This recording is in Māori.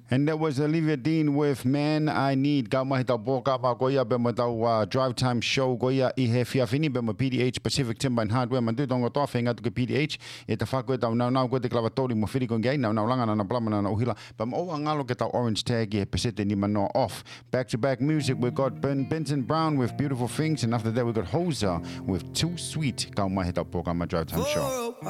And that was Olivia Dean with Man I Need. Ka mai tau poka pa goia be mo tau drive time show goia I he fiafini be mo PDH Pacific Timber and Hardware mandu tongo toa whenga tuke PDH e ta whakua tau nau koe te klavatori mo whiri kon gai nau langa na plamana na uhila pa mo oa ngalo ke tau orange tag e pesete ni mano off. Back to back music we got Benson Brown with Beautiful Things and after that we got Hoser with Too Sweet. Ka mai tau poka ma drive time show.